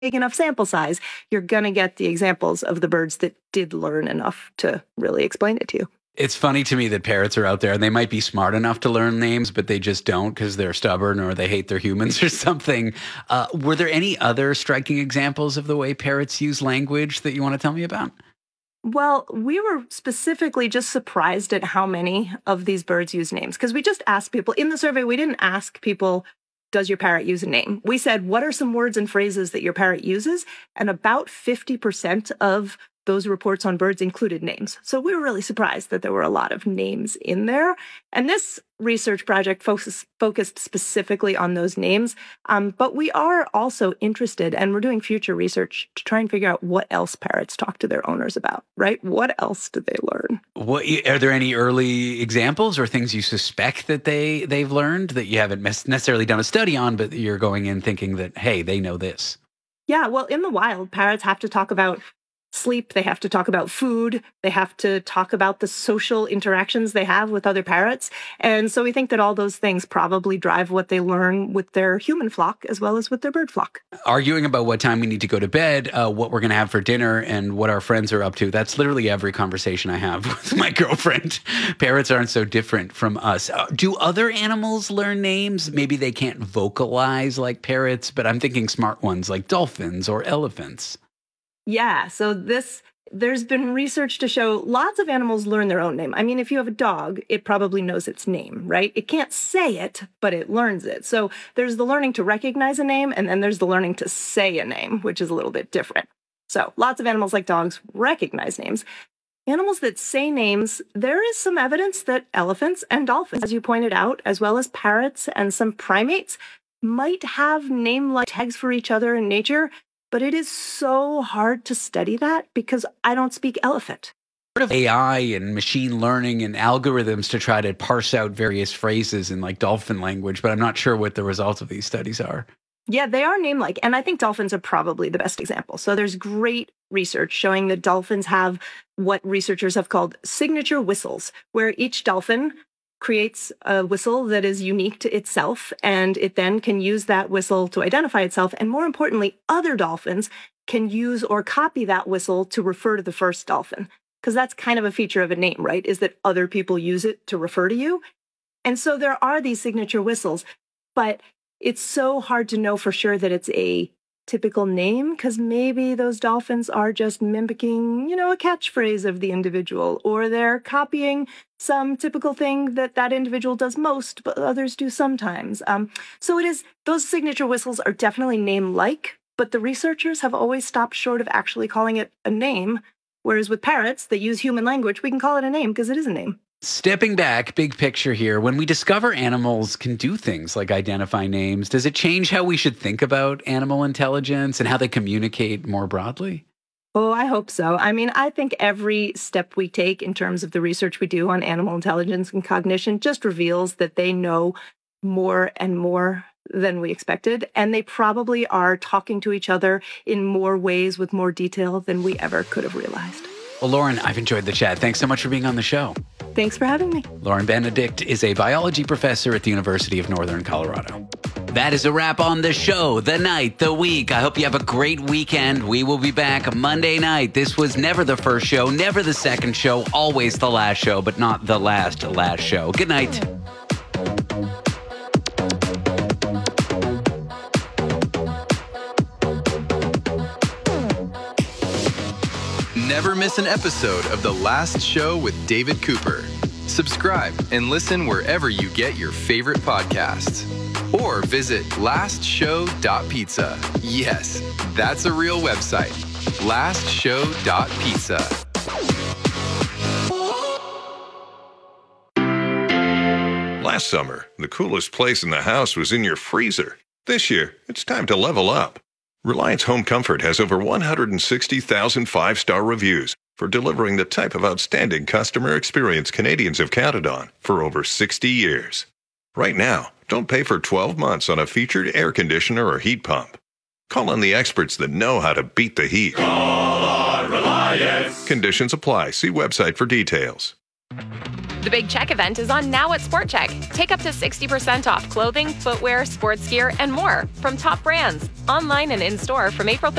big enough sample size, you're going to get the examples of the birds that did learn enough to really explain it to you. It's funny to me that parrots are out there and they might be smart enough to learn names, but they just don't because they're stubborn or they hate their humans or something. Were there any other striking examples of the way parrots use language that you want to tell me about? Well, we were specifically just surprised at how many of these birds use names because we just asked people in the survey. We didn't ask people, does your parrot use a name? We said, what are some words and phrases that your parrot uses? And about 50% of those reports on birds included names. So we were really surprised that there were a lot of names in there. And this research project focused specifically on those names. But we are also interested, and we're doing future research to try and figure out what else parrots talk to their owners about, right? What else do they learn? Are there any early examples or things you suspect that they've learned that you haven't necessarily done a study on, but you're going in thinking that, hey, they know this? Yeah, well, in the wild, parrots have to talk about sleep, they have to talk about food, they have to talk about the social interactions they have with other parrots. And so we think that all those things probably drive what they learn with their human flock as well as with their bird flock. Arguing about what time we need to go to bed, what we're going to have for dinner, and what our friends are up to. That's literally every conversation I have with my girlfriend. Parrots aren't so different from us. Do other animals learn names? Maybe they can't vocalize like parrots, but I'm thinking smart ones like dolphins or elephants. Yeah, so there's been research to show lots of animals learn their own name. I mean, if you have a dog, it probably knows its name, right? It can't say it, but it learns it. So there's the learning to recognize a name, and then there's the learning to say a name, which is a little bit different. So lots of animals like dogs recognize names. Animals that say names, there is some evidence that elephants and dolphins, as you pointed out, as well as parrots and some primates, might have name-like tags for each other in nature. But it is so hard to study that because I don't speak elephant. AI and machine learning and algorithms to try to parse out various phrases in like dolphin language, but I'm not sure what the results of these studies are. Yeah, they are name-like, and I think dolphins are probably the best example. So there's great research showing that dolphins have what researchers have called signature whistles, where each dolphin creates a whistle that is unique to itself, and it then can use that whistle to identify itself. And more importantly, other dolphins can use or copy that whistle to refer to the first dolphin. Because that's kind of a feature of a name, right? Is that other people use it to refer to you. And so there are these signature whistles, but it's so hard to know for sure that it's a typical name because maybe those dolphins are just mimicking, a catchphrase of the individual, or they're copying some typical thing that individual does most, but others do sometimes. So those signature whistles are definitely name-like, but the researchers have always stopped short of actually calling it a name. Whereas with parrots that use human language, we can call it a name because it is a name. Stepping back, big picture here, when we discover animals can do things like identify names, does it change how we should think about animal intelligence and how they communicate more broadly? Oh, I hope so. I mean, I think every step we take in terms of the research we do on animal intelligence and cognition just reveals that they know more and more than we expected, and they probably are talking to each other in more ways with more detail than we ever could have realized. Well, Lauren, I've enjoyed the chat. Thanks so much for being on the show. Thanks for having me. Lauren Benedict is a biology professor at the University of Northern Colorado. That is a wrap on the show, the night, the week. I hope you have a great weekend. We will be back Monday night. This was never the first show, never the second show, always the last show, but not the last show. Good night. Never miss an episode of The Last Show with David Cooper. Subscribe and listen wherever you get your favorite podcasts. Or visit lastshow.pizza. Yes, that's a real website. lastshow.pizza. Last summer, the coolest place in the house was in your freezer. This year, it's time to level up. Reliance Home Comfort has over 160,000 five-star reviews for delivering the type of outstanding customer experience Canadians have counted on for over 60 years. Right now, don't pay for 12 months on a featured air conditioner or heat pump. Call on the experts that know how to beat the heat. Call on Reliance. Conditions apply. See website for details. The Big Check event is on now at Sport Check. Take up to 60% off clothing, footwear, sports gear, and more from top brands. Online and in-store from April